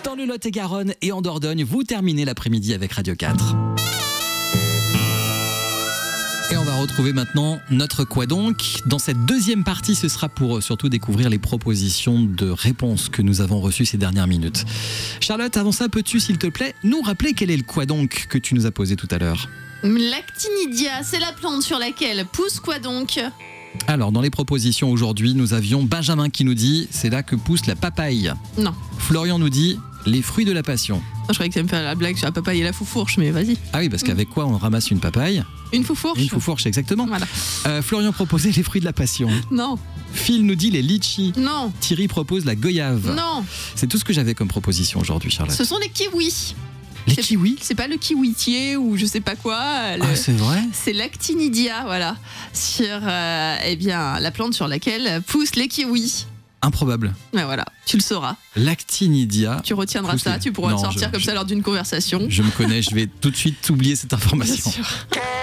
Dans le Lot-et-Garonne et en Dordogne, vous terminez l'après-midi avec Radio 4. Et on va retrouver maintenant notre Quoi donc. Dans cette deuxième partie, ce sera pour surtout découvrir les propositions de réponses que nous avons reçues ces dernières minutes. Charlotte, avant ça, peux-tu, s'il te plaît, nous rappeler quel est le Quoi donc que tu nous as posé tout à l'heure ? L'actinidia, c'est la plante sur laquelle pousse quoi donc ? Alors, dans les propositions aujourd'hui, nous avions Benjamin qui nous dit « c'est là que pousse la papaye ». Non. Florian nous dit « les fruits de la passion ». Je croyais que tu allais me faire la blague sur la papaye et la foufourche, mais vas-y. Ah oui, parce qu'avec quoi on ramasse une papaye ? Une foufourche ? Une foufourche, exactement. Voilà. Florian proposait les fruits de la passion. Non. Phil nous dit les litchis. Non. Thierry propose la goyave. Non. C'est tout ce que j'avais comme proposition aujourd'hui, Charlotte. Ce sont les kiwis. Les kiwis ? C'est pas le kiwitier ou je sais pas quoi. Ah, c'est vrai ? C'est l'actinidia, voilà. Sur la plante sur laquelle poussent les kiwis. Improbable. Mais voilà, tu le sauras. L'actinidia. Tu retiendras ça, tu pourras le sortir comme ça lors d'une conversation. Je me connais, je vais tout de suite oublier cette information. Bien sûr.